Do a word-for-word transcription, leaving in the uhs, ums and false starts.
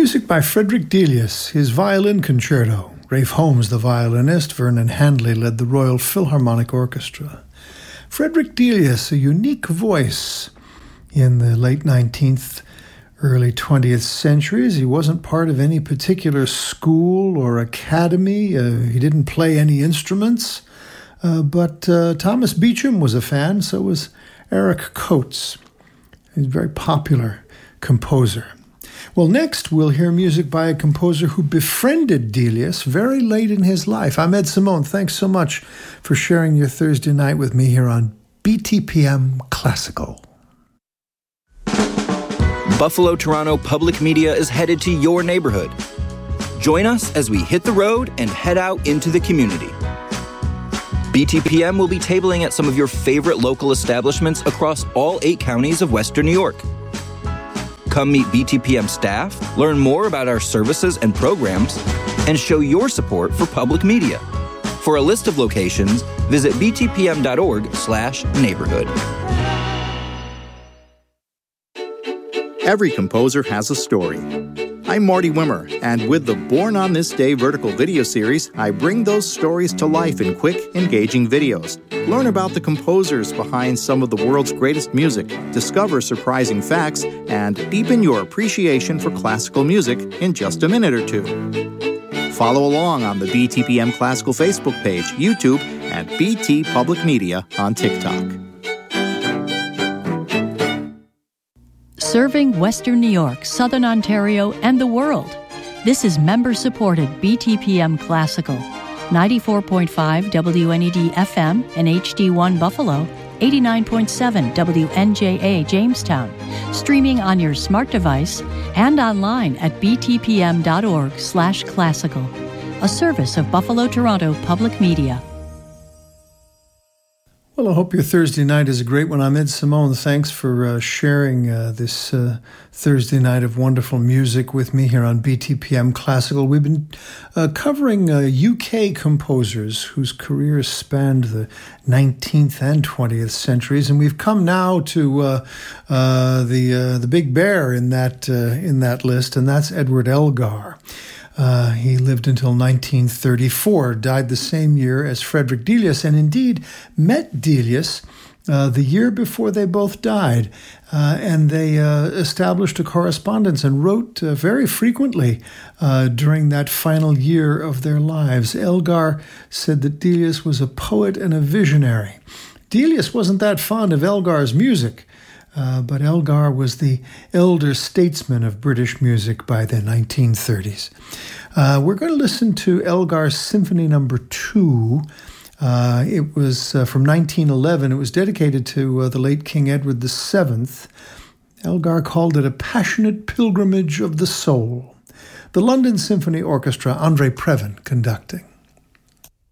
Music by Frederick Delius, his violin concerto. Rafe Holmes, the violinist. Vernon Handley led the Royal Philharmonic Orchestra. Frederick Delius, a unique voice in the late nineteenth, early twentieth centuries. He wasn't part of any particular school or academy. Uh, he didn't play any instruments. Uh, but uh, Thomas Beecham was a fan, so was Eric Coates. He's a very popular composer. Well, next we'll hear music by a composer who befriended Delius very late in his life. I'm Ed Simone. Thanks so much for sharing your Thursday night with me here on B T P M Classical. Buffalo Toronto Public Media is headed to your neighborhood. Join us as we hit the road and head out into the community. B T P M will be tabling at some of your favorite local establishments across all eight counties of Western New York. Come meet B T P M staff, learn more about our services and programs, and show your support for public media. For a list of locations, visit b t p m dot org slash neighborhood. Every composer has a story. I'm Marty Wimmer, and with the Born on This Day vertical video series, I bring those stories to life in quick, engaging videos. Learn about the composers behind some of the world's greatest music, discover surprising facts, and deepen your appreciation for classical music in just a minute or two. Follow along on the B T P M Classical Facebook page, YouTube, and B T Public Media on TikTok. Serving Western New York, Southern Ontario, and the world. This is member-supported B T P M Classical. ninety-four point five W N E D F M and H D one Buffalo, eighty-nine point seven W N J A Jamestown. Streaming on your smart device and online at b t p m dot org slash classical. A service of Buffalo Toronto Public Media. Well, I hope your Thursday night is a great one. I'm Ed Simone. Thanks for uh, sharing uh, this uh, Thursday night of wonderful music with me here on B T P M Classical. We've been uh, covering uh, U K composers whose careers spanned the nineteenth and twentieth centuries, and we've come now to uh, uh, the uh, the big bear in that uh, in that list, and that's Edward Elgar. Uh, he lived until nineteen thirty-four, died the same year as Frederick Delius, and indeed met Delius uh, the year before they both died. Uh, and they uh, established a correspondence and wrote uh, very frequently uh, during that final year of their lives. Elgar said that Delius was a poet and a visionary. Delius wasn't that fond of Elgar's music, Uh, but Elgar was the elder statesman of British music by the nineteen thirties. Uh, we're going to listen to Elgar's Symphony Number Two. Uh, it was uh, from nineteen eleven. It was dedicated to uh, the late King Edward the Seventh. Elgar called it a passionate pilgrimage of the soul. The London Symphony Orchestra, Andre Previn conducting.